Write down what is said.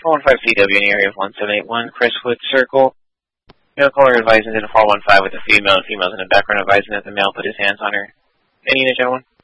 415CW in the area of 1781 Crestwood Circle. Male caller advising that a 415 with a female, and females in the background advising that the male put his hands on her. Any unit, gentlemen?